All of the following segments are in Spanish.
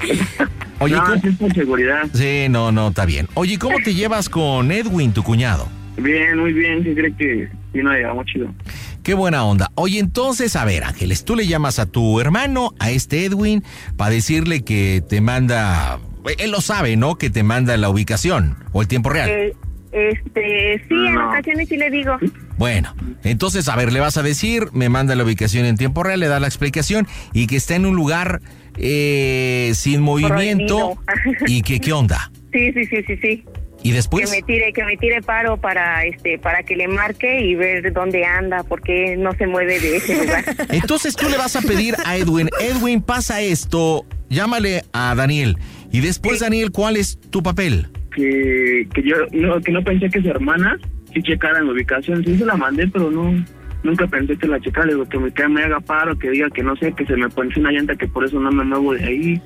Oye, no, sí es por seguridad. Sí, no, está bien. Oye, ¿cómo te llevas con Edwin, tu cuñado? Bien, muy bien, sí cree que sí nos llevamos chido. Qué buena onda. Oye, entonces, a ver, Ángeles, tú le llamas a tu hermano, a este Edwin, para decirle que te manda... Él lo sabe, ¿no? Que te manda la ubicación o el tiempo real. Sí, en ocasiones sí le digo. Bueno, entonces, a ver, le vas a decir, me manda la ubicación en tiempo real, le da la explicación y que está en un lugar sin movimiento. ¿Y que qué onda? Sí. ¿Y después? Que me tire paro para que le marque y ver dónde anda, porque no se mueve de ese lugar. Entonces tú le vas a pedir a Edwin, pasa esto, llámale a Daniel. Y después, sí. Daniel, ¿cuál es tu papel? Que yo no pensé que su hermana sí checara en la ubicación. Sí se la mandé, pero nunca pensé que la checara. Le digo que me haga paro, que diga que no sé, que se me ponche una llanta, que por eso no me muevo de ahí.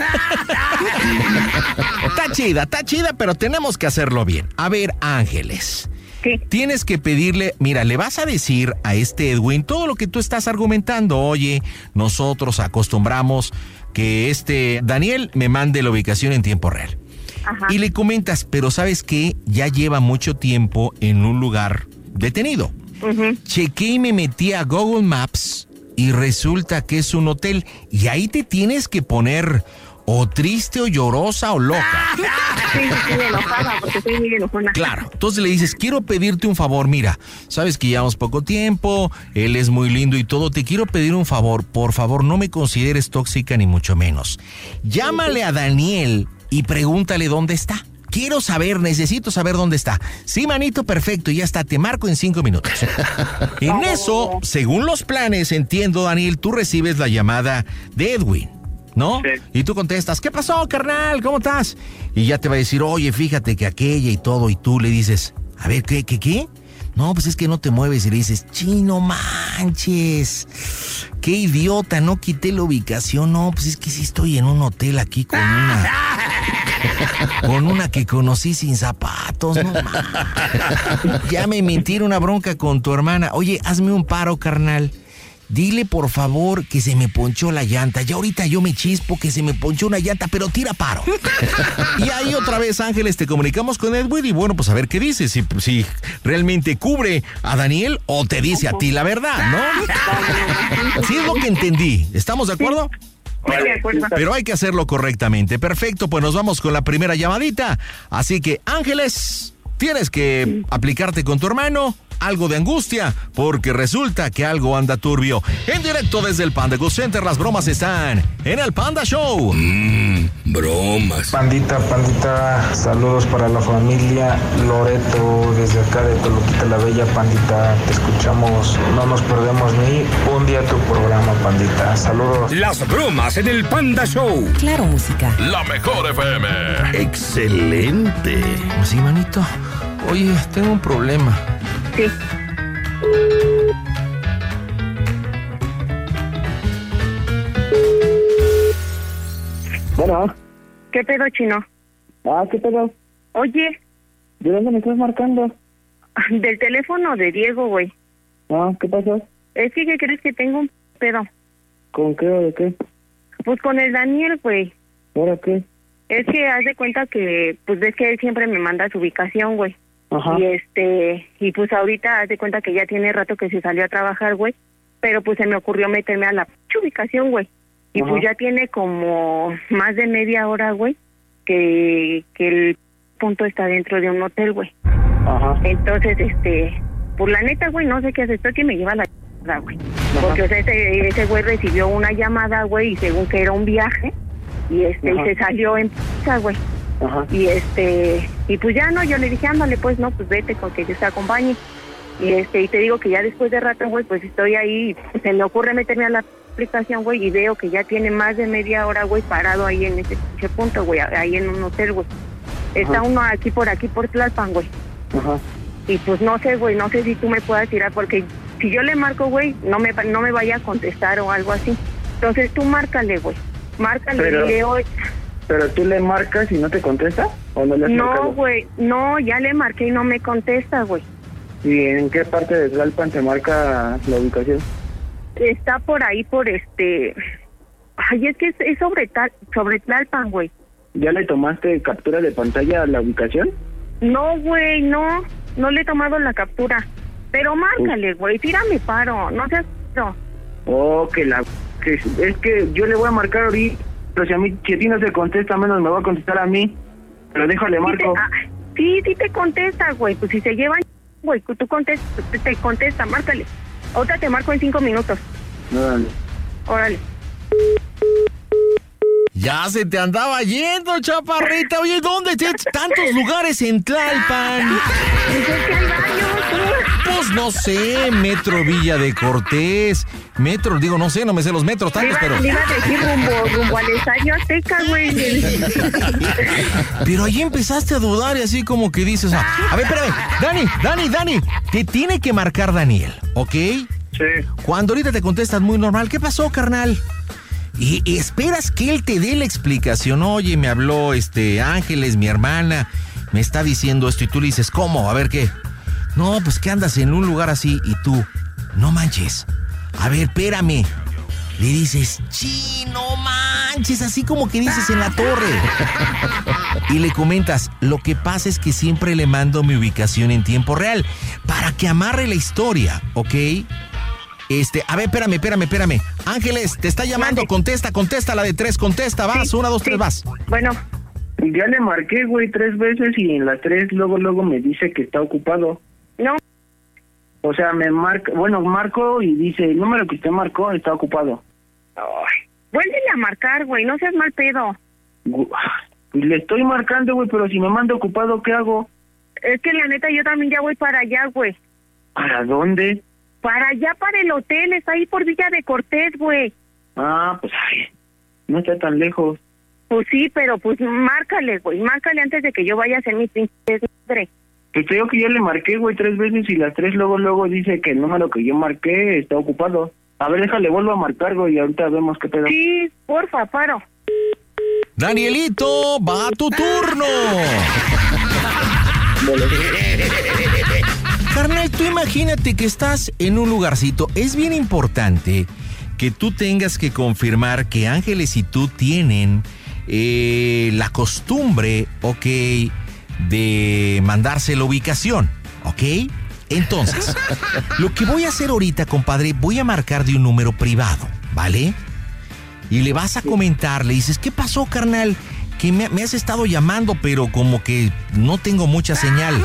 Está chida, pero tenemos que hacerlo bien. A ver, Ángeles. ¿Qué? Tienes que pedirle, mira, le vas a decir a este Edwin todo lo que tú estás argumentando. Oye, nosotros acostumbramos que Daniel me mande la ubicación en tiempo real. Ajá. Y le comentas, pero ¿sabes qué? Ya lleva mucho tiempo en un lugar detenido. Uh-huh. Chequé y me metí a Google Maps y resulta que es un hotel. Y ahí te tienes que poner o triste o llorosa o loca. Sí, enojada, porque estoy muy enojona. Claro, entonces le dices, quiero pedirte un favor, mira, sabes que llevamos poco tiempo, él es muy lindo y todo, te quiero pedir un favor, por favor, no me consideres tóxica ni mucho menos. Llámale a Daniel y pregúntale dónde está. Necesito saber dónde está. Sí, manito, perfecto, ya está, te marco en 5 minutos. En eso, según los planes, entiendo, Daniel, tú recibes la llamada de Edwin, ¿no? Sí. Y tú contestas, ¿qué pasó, carnal? ¿Cómo estás? Y ya te va a decir, oye, fíjate que aquella y todo, y tú le dices, a ver, ¿qué? No, pues es que no te mueves, y le dices, chino manches, qué idiota, no quité la ubicación, no, pues es que sí estoy en un hotel aquí con una que conocí sin zapatos, no mames. Ya me mentí, una bronca con tu hermana. Oye, hazme un paro, carnal. Dile por favor que se me ponchó la llanta. Ya ahorita yo me chispo que se me ponchó una llanta, pero tira paro. Y ahí otra vez, Ángeles, te comunicamos con Edwin y bueno, pues a ver qué dice. Si realmente cubre a Daniel o te dice a ti la verdad, ¿no? Sí es lo que entendí. ¿Estamos de acuerdo? Vale, pero hay que hacerlo correctamente. Perfecto, pues nos vamos con la primera llamadita. Así que, Ángeles, tienes que aplicarte con tu hermano algo de angustia, porque resulta que algo anda turbio. En directo desde el Panda Go Center, las bromas están en el Panda Show. Bromas. Pandita, saludos para la familia Loreto, desde acá de Toluquita la Bella, Pandita, te escuchamos, no nos perdemos ni un día tu programa, Pandita, saludos. Las bromas en el Panda Show. Claro, música. La mejor FM. Excelente. Sí, manito. Oye, tengo un problema. Sí. Bueno. ¿Qué pedo, chino? ¿Qué pedo? Oye. ¿De dónde me estás marcando? Del teléfono de Diego, güey. ¿Qué pasó? Es que, ¿qué crees que tengo un pedo? ¿Con qué o de qué? Pues con el Daniel, güey. ¿Ahora qué? Es que haz de cuenta que, pues ves que él siempre me manda su ubicación, güey. Ajá. Y pues ahorita haz de cuenta que ya tiene rato que se salió a trabajar, güey. Pero pues se me ocurrió meterme a la ubicación, güey. Y Ajá. pues ya tiene como más de media hora, güey, que el punto está dentro de un hotel, güey. Ajá. Entonces, pues la neta, güey, no sé qué hacer, esto que me lleva la güey. Porque, o sea, ese güey recibió una llamada, güey, y según que era un viaje, y y se salió en p***, güey. Ajá. Y pues ya no, yo le dije, ándale, pues no, pues vete con que yo te acompañe. Y te digo que ya después de rato, güey, pues estoy ahí, se me ocurre meterme a la aplicación, güey, y veo que ya tiene más de media hora, güey, parado ahí en ese punto, güey, ahí en un hotel, güey. Está uno por aquí por Tlalpan, güey. Ajá. Y pues no sé, güey, no sé si tú me puedas tirar, porque si yo le marco, güey, no me vaya a contestar o algo así. Entonces tú márcale, güey. Márcale, dile hoy. ¿Pero tú le marcas y no te contesta? ¿O no le has marcado? No, güey, no, ya le marqué y no me contesta, güey. ¿Y en qué parte de Tlalpan te marca la ubicación? Está por ahí, por Ay, Ay, es que es sobre Tlalpan, güey. ¿Ya le tomaste captura de pantalla a la ubicación? No, güey, no le he tomado la captura. Pero márcale, güey, tírame paro, no seas... Oh, es que yo le voy a marcar ahorita, pero si a ti no se contesta, menos me va a contestar a mí. Pero déjale marco. Sí te contesta, güey, pues si se llevan, güey, tú te contesta, márcale. Ahorita te marco en 5 minutos. Órale. Ya se te andaba yendo, chaparrita. Oye, ¿dónde tienes tantos lugares en Tlalpan? Pues es que hay varios, Pues no sé, Metro Villa de Cortés, no sé, no me sé los metros tantos, pero... Le iba a decir rumbo al Estadio Azteca, güey. Pero ahí empezaste a dudar y así como que dices, a ver, espérame, Dani, te tiene que marcar Daniel, ¿ok? Sí. Cuando ahorita te contestas muy normal, ¿qué pasó, carnal? Y esperas que él te dé la explicación. Oye, me habló Ángeles, mi hermana, me está diciendo esto, y tú le dices, ¿cómo? A ver, ¿qué? No, pues que andas en un lugar así, y tú, no manches, a ver, espérame. Le dices, no manches, así como que dices en la torre. Y le comentas, lo que pasa es que siempre le mando mi ubicación en tiempo real, para que amarre la historia, ¿ok? A ver, espérame. Ángeles, te está llamando, contesta la de 3, contesta, vas, sí, 1, 2, 3, vas. Bueno. Ya le marqué, güey, 3 veces y en las 3 luego me dice que está ocupado. No. O sea, marco y dice, el número que usted marcó está ocupado. Ay. Vuélvele a marcar, güey, no seas mal pedo. Le estoy marcando, güey, pero si me manda ocupado, ¿qué hago? Es que la neta yo también ya voy para allá, güey. ¿Para dónde? Para allá, para el hotel, está ahí por Villa de Cortés, güey. Pues no está tan lejos. Pues sí, pero pues márcale, güey, márcale antes de que yo vaya a hacer mi pinche madre. Pues te digo que yo le marqué, güey, 3 veces y las 3 luego dice que el número que yo marqué está ocupado. A ver, déjale, vuelvo a marcar, güey, y ahorita vemos qué pedo. Sí, porfa, paro. Danielito, va a tu turno. Carnal, tú imagínate que estás en un lugarcito. Es bien importante que tú tengas que confirmar que Ángeles y tú tienen la costumbre, ok, de mandarse la ubicación, ok. Entonces, lo que voy a hacer ahorita, compadre, voy a marcar de un número privado, ¿vale? Y le vas a comentar, le dices, ¿qué pasó, carnal? Que me has estado llamando, pero como que no tengo mucha señal.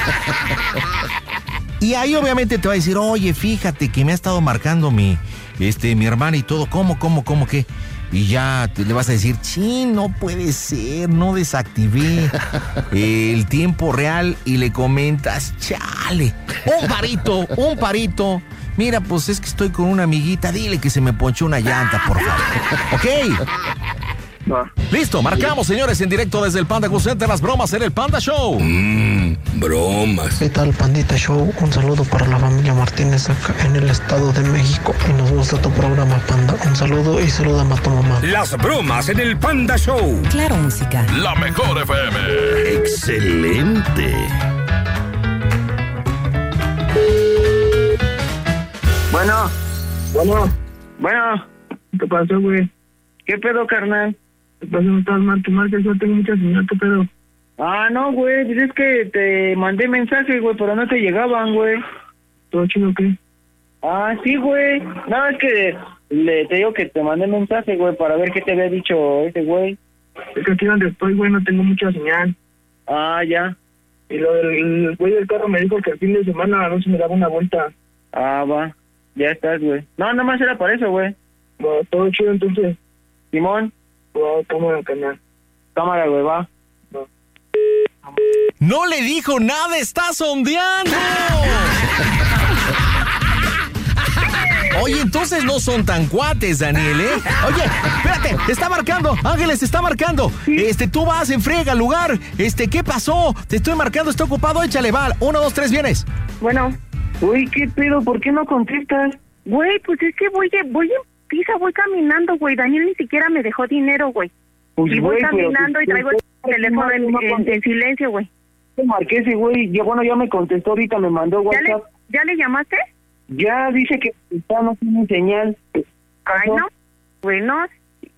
Y ahí obviamente te va a decir, oye, fíjate que me ha estado marcando mi hermana y todo, ¿cómo qué? Y ya le vas a decir, no puede ser, no desactivé el tiempo real, y le comentas, chale, un parito. Mira, pues es que estoy con una amiguita, dile que se me ponchó una llanta, por favor. ¿Ok? Listo, marcamos, señores, en directo desde el Panda Cool Center, las bromas en el Panda Show. Bromas. ¿Qué tal, Pandita Show? Un saludo para la familia Martínez acá en el Estado de México. Y nos gusta tu programa, Panda. Un saludo y saludame a tu mamá. Las bromas en el Panda Show. Claro, música. La mejor FM. Excelente. Bueno. ¿Qué pasó, güey? ¿Qué pedo, carnal? ¿Qué pasó? ¿Estás mal? Yo tengo mucha señal, ¿qué pedo? No, güey, pues es que te mandé mensaje, güey, pero no te llegaban, güey. ¿Todo chido qué? Sí, güey. No, es que te digo que te mandé mensaje, güey, para ver qué te había dicho ese güey. Es que aquí donde estoy, güey, no tengo mucha señal. Ya. Y el güey del carro me dijo que el fin de semana a ver si me daba una vuelta. Va. Ya estás, güey. No, nada más era para eso, güey. Bueno, todo chido, entonces. Simón. Cámara, canal. Cámara, güey, va. No le dijo nada, está sondeando. Oye, entonces no son tan cuates, Daniel, ¿eh? Oye, espérate, te está marcando, Ángeles, te está marcando. Tú vas en friega al lugar. ¿Qué pasó? Te estoy marcando, está ocupado, échale, va. 1, 2, 3, vienes. Bueno. Uy, ¿qué pedo? ¿Por qué no contestas? Güey, pues es que voy caminando, güey. Daniel ni siquiera me dejó dinero, güey. Pues, y voy güey, caminando y traigo el teléfono en silencio, güey. Te marqué ese güey, ya me contestó ahorita, me mandó WhatsApp. ¿Ya le llamaste? Ya dice que no tiene señal. Ay, no. Bueno,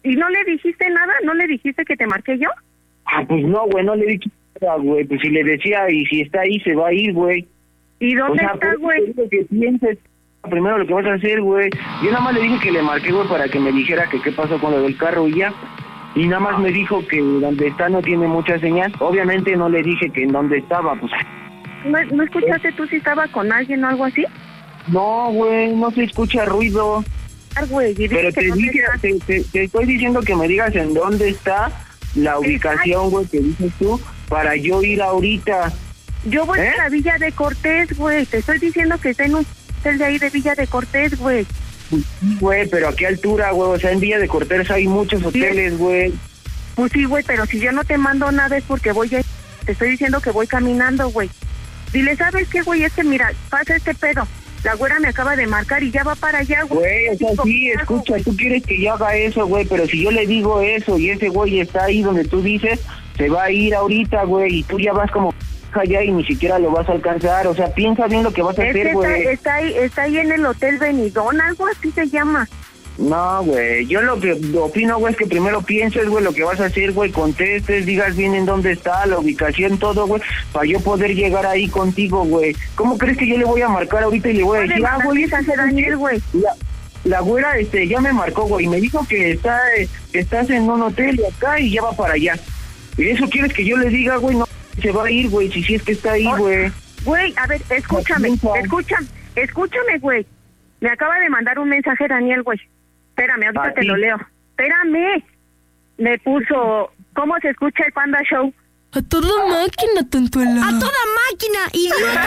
¿Y no le dijiste nada? ¿No le dijiste que te marqué yo? Ah, pues no, güey, no le dije nada, güey. Pues si le decía, y si está ahí, se va a ir, güey. ¿Y dónde está, güey? Pues, que pienses primero lo que vas a hacer, güey. Yo nada más le dije que le marqué, güey, para que me dijera que qué pasó con lo del carro y ya. Y nada más me dijo que donde está no tiene mucha señal. Obviamente no le dije que en dónde estaba, pues. ¿No escuchaste tú si estaba con alguien o algo así? No, güey, no se escucha ruido. Güey, pero te estoy diciendo que me digas en dónde está la ubicación, güey, que dices tú, para yo ir ahorita. Yo voy a la Villa de Cortés, güey. Te estoy diciendo que está en un hotel de ahí de Villa de Cortés, güey. Pues sí, güey, pero ¿a qué altura, güey? O sea, en Villa de Cortés hay muchos hoteles, güey. Pues sí, güey, pero si yo no te mando nada es porque voy a... Te estoy diciendo que voy caminando, güey. Dile, ¿sabes qué, güey? Es que mira, pasa este pedo. La güera me acaba de marcar y ya va para allá, güey. Güey, o sea, sí, escucha, tú quieres que yo haga eso, güey, pero si yo le digo eso y ese güey está ahí donde tú dices, se va a ir ahorita, güey, y tú ya vas como allá y ni siquiera lo vas a alcanzar. O sea, piensa bien lo que vas a hacer, güey. Está ahí en el Hotel Benidorm, algo así se llama. No, güey, yo lo que opino, güey, es que primero pienses, güey, lo que vas a hacer, güey, contestes, digas bien en dónde está, la ubicación, todo, güey, para yo poder llegar ahí contigo, güey. ¿Cómo crees que yo le voy a marcar ahorita y le voy a decir, güey, Daniel, güey? La güera, ya me marcó, güey, y me dijo que estás en un hotel y acá y ya va para allá. ¿Y eso quieres que yo le diga, güey? No, se va a ir, güey, si es que está ahí, güey. Güey, a ver, escúchame, güey. Me acaba de mandar un mensaje Daniel, güey. Espérame, ahorita te lo leo. Espérame. Me puso, ¿cómo se escucha el Panda Show? A toda máquina, tontuela. A toda máquina, idiota.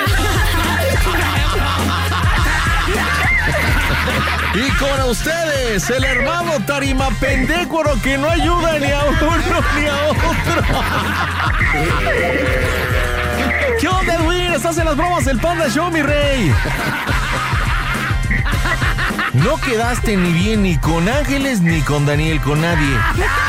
Y con ustedes, el hermano Tarima Pendécuaro que no ayuda ni a uno ni a otro. ¿Qué onda, Edwin? ¿Estás en las bromas del Panda Show, mi rey? No quedaste ni bien ni con Ángeles ni con Daniel, con nadie.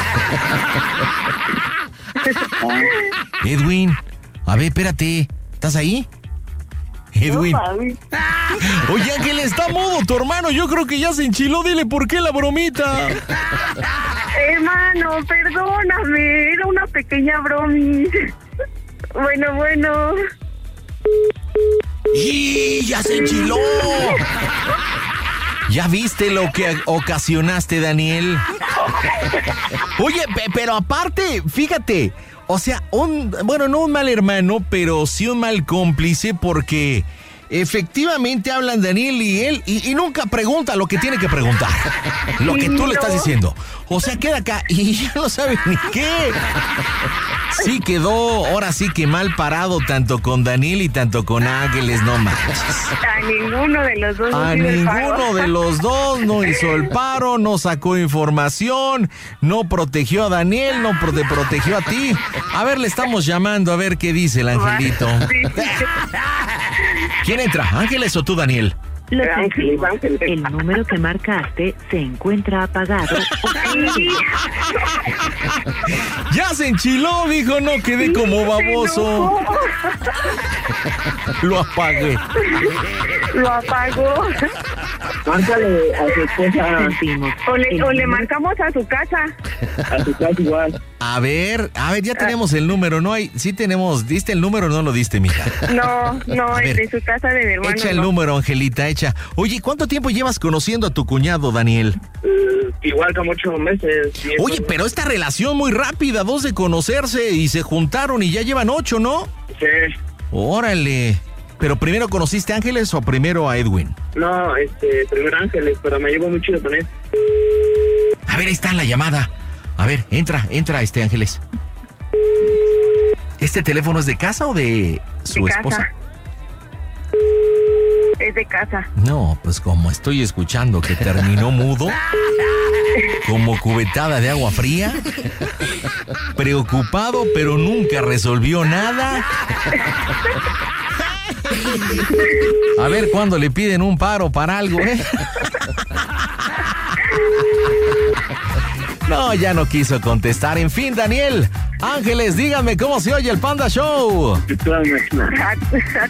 Edwin, a ver, espérate. ¿Estás ahí? Edwin. Oye, Ángel, está mudo tu hermano. Yo creo que ya se enchiló. Dile por qué la bromita. Hermano, perdóname. Era una pequeña bromis. Bueno. ¡Y ya se enchiló! ¿Ya viste lo que ocasionaste, Daniel? Oye, pero aparte, fíjate, o sea, no un mal hermano, pero sí un mal cómplice, porque efectivamente hablan Daniel y él y nunca pregunta lo que tiene que preguntar, lo que tú le estás diciendo. O sea, queda acá y ya no sabe ni qué. Sí quedó, ahora sí que mal parado tanto con Daniel y tanto con Ángeles, no manches. A ninguno de los dos. A ninguno de los dos no hizo el paro, no sacó información, no protegió a Daniel, no te protegió a ti. A ver, le estamos llamando a ver qué dice el angelito. ¿Quién entra, Ángeles o tú, Daniel? Lo sentimos. El número que marcaste se encuentra apagado. Ya se enchiló, dijo, no quedé como baboso. Lo apagué. Lo apagó. Márcale a su esposa. O le marcamos a su casa. A su casa igual. A ver, ya tenemos el número, ¿no hay? Sí tenemos, ¿diste el número o no lo diste, mija? No, es de su casa de mi hermano. Echa el número, Angelita, echa. Oye, ¿cuánto tiempo llevas conociendo a tu cuñado, Daniel? Igual como 8 meses. Oye, pero esta relación muy rápida, 2 de conocerse y se juntaron y ya llevan 8, ¿no? Sí. Órale. ¿Pero primero conociste a Ángeles o primero a Edwin? No, primero Ángeles, pero me llevo muy chido con él. A ver, ahí está la llamada. A ver, entra, Ángeles. ¿Este teléfono es de casa o de su esposa? Es de casa. No, pues como estoy escuchando que terminó mudo, como cubetada de agua fría, preocupado pero nunca resolvió nada. A ver cuándo le piden un paro para algo, ¿eh? No, ya no quiso contestar. En fin, Daniel, Ángeles, díganme cómo se oye el Panda Show.